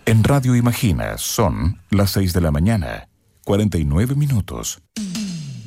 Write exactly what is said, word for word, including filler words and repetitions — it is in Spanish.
En Radio Imagina son las seis de la mañana, cuarenta y nueve minutos.